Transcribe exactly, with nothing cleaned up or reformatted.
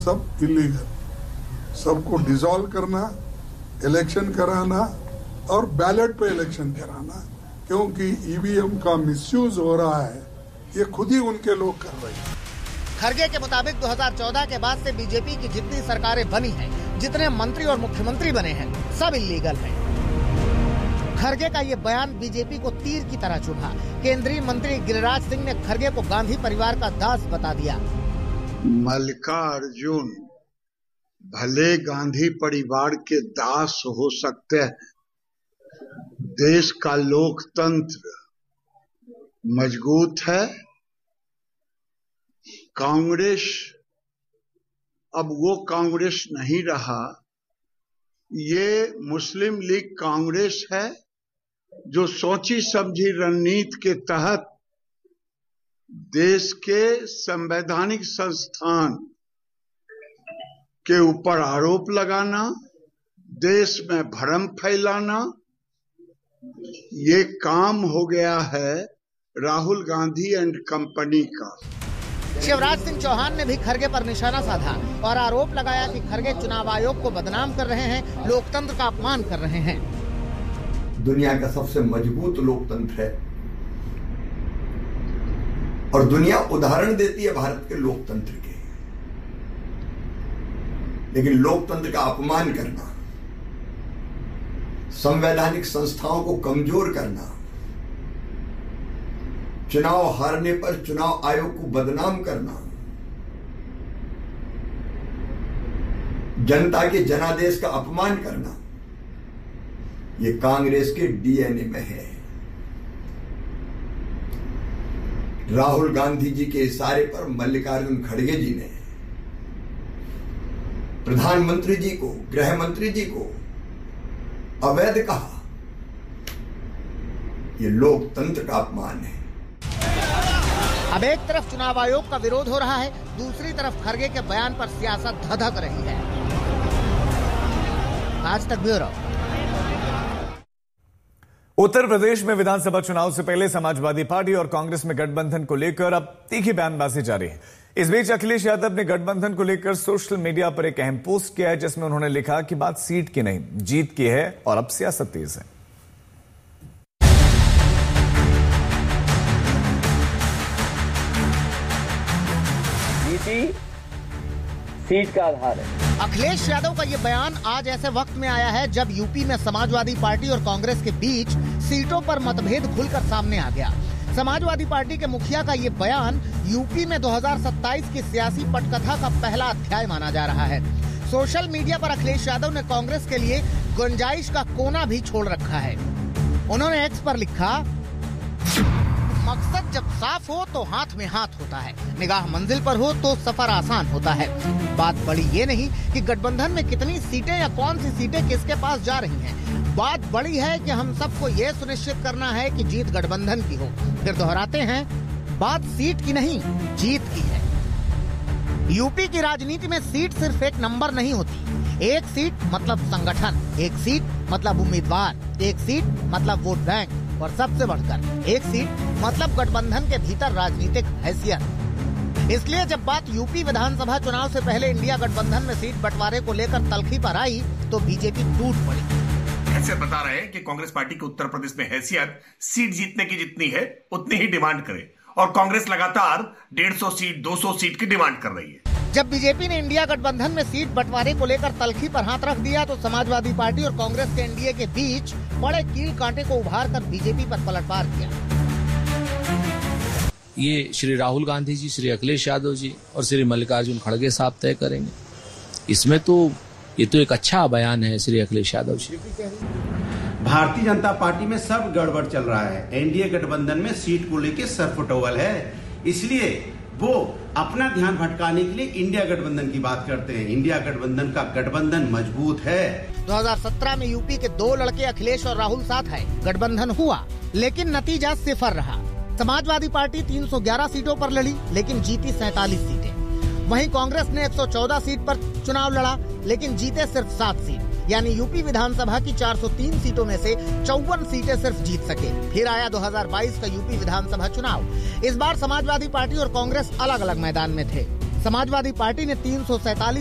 सब इलीगल, सबको डिसॉल्व करना, इलेक्शन कराना और बैलेट पे इलेक्शन कराना, क्योंकि ईवीएम का मिसयूज हो रहा है, ये खुद ही उनके लोग कर रहे हैं। खरगे के मुताबिक दो हज़ार चौदह के बाद से बीजेपी की जितनी सरकारें बनी हैं, जितने मंत्री और मुख्यमंत्री बने हैं, सब इलीगल हैं। खरगे का ये बयान बीजेपी को तीर की तरह चुभा। केंद्रीय मंत्री गिरिराज सिंह ने खरगे को गांधी परिवार का दास बता दिया। मल्लिकार्जुन भले गांधी परिवार के दास हो सकते हैं, देश का लोकतंत्र मजबूत है। कांग्रेस अब वो कांग्रेस नहीं रहा, ये मुस्लिम लीग कांग्रेस है जो सोची समझी रणनीति के तहत देश के संवैधानिक संस्थान के ऊपर आरोप लगाना, देश में भ्रम फैलाना, ये काम हो गया है राहुल गांधी एंड कंपनी का। शिवराज सिंह चौहान ने भी खरगे पर निशाना साधा और आरोप लगाया कि खरगे चुनाव आयोग को बदनाम कर रहे हैं, लोकतंत्र का अपमान कर रहे हैं। दुनिया का सबसे मजबूत लोकतंत्र है और दुनिया उदाहरण देती है भारत के लोकतंत्र के, लेकिन लोकतंत्र का अपमान करना, संवैधानिक संस्थाओं को कमजोर करना, चुनाव हारने पर चुनाव आयोग को बदनाम करना, जनता के जनादेश का अपमान करना, ये कांग्रेस के डीएनए में है। राहुल गांधी जी के इशारे पर मल्लिकार्जुन खड़गे जी ने प्रधानमंत्री जी को, गृह मंत्री जी को अवैध कहा। ये लोकतंत्र का अपमान है। अब एक तरफ चुनाव आयोग का विरोध हो रहा है, दूसरी तरफ खरगे के बयान पर सियासत धधक रही है। आज तक ब्यूरो। उत्तर प्रदेश में विधानसभा चुनाव से पहले समाजवादी पार्टी और कांग्रेस में गठबंधन को लेकर अब तीखी बयानबाजी जारी है। इस बीच अखिलेश यादव ने गठबंधन को लेकर सोशल मीडिया पर एक अहम पोस्ट किया है, जिसमें उन्होंने लिखा कि बात सीट की नहीं, जीत की है और अब सियासत तेज है। सीट का आधार है। अखिलेश यादव का ये बयान आज ऐसे वक्त में आया है जब यूपी में समाजवादी पार्टी और कांग्रेस के बीच सीटों पर मतभेद खुलकर सामने आ गया। समाजवादी पार्टी के मुखिया का ये बयान यूपी में दो हज़ार सत्ताईस की सियासी पटकथा का पहला अध्याय माना जा रहा है। सोशल मीडिया पर अखिलेश यादव ने कांग्रेस के लिए गुंजाइश का कोना भी छोड़ रखा है। उन्होंने एक्स पर लिखा, मकसद जब साफ हो तो हाथ में हाथ होता है, निगाह मंजिल पर हो तो सफर आसान होता है। बात बड़ी ये नहीं कि गठबंधन में कितनी सीटें या कौन सी सीटें किसके पास जा रही हैं। बात बड़ी है कि हम सबको ये सुनिश्चित करना है कि जीत गठबंधन की हो। फिर दोहराते हैं, बात सीट की नहीं, जीत की है। यूपी की राजनीति में सीट सिर्फ एक नंबर नहीं होती। एक सीट मतलब संगठन, एक सीट मतलब उम्मीदवार, एक सीट मतलब वोट बैंक और सबसे बढ़कर एक सीट मतलब गठबंधन के भीतर राजनीतिक हैसियत। इसलिए जब बात यूपी विधानसभा चुनाव से पहले इंडिया गठबंधन में सीट बंटवारे को लेकर तल्खी पर आई तो बीजेपी टूट पड़ी। हैसियत बता रहे हैं कि कांग्रेस पार्टी की उत्तर प्रदेश में हैसियत सीट जीतने की जितनी है उतनी ही डिमांड करे, और कांग्रेस लगातार डेढ़ सौ सीट, दो सौ सीट की डिमांड कर रही है। जब बीजेपी ने इंडिया गठबंधन में सीट बंटवारे को लेकर तल्खी पर हाथ रख दिया तो समाजवादी पार्टी और कांग्रेस के एनडीए के बीच बड़े कील कांटे को उभार कर बीजेपी पर पलटवार किया। ये श्री राहुल गांधी जी, श्री अखिलेश यादव जी और श्री मल्लिकार्जुन खड़गे साहब तय करेंगे। इसमें तो ये तो एक अच्छा बयान है श्री अखिलेश यादव जी। भारतीय जनता पार्टी में सब गड़बड़ चल रहा है। एनडीए गठबंधन में सीट को लेकर सरफटोल है, इसलिए वो अपना ध्यान भटकाने के लिए इंडिया गठबंधन की बात करते हैं। इंडिया गठबंधन का गठबंधन मजबूत है। दो हज़ार सत्रह में यूपी के दो लड़के अखिलेश और राहुल साथ है, गठबंधन हुआ लेकिन नतीजा सिफर रहा। समाजवादी पार्टी तीन सौ ग्यारह सीटों पर लड़ी लेकिन जीती सैंतालीस सीटें। वहीं कांग्रेस ने एक सौ चौदह सीट पर चुनाव लड़ा लेकिन जीते सिर्फ सात सीट, यानी यूपी विधानसभा की चार सौ तीन सीटों में से चौवन सीटें सिर्फ जीत सके। फिर आया दो हज़ार बाईस का यूपी विधानसभा चुनाव। इस बार समाजवादी पार्टी और कांग्रेस अलग अलग मैदान में थे। समाजवादी पार्टी ने तीन सौ सैतालीस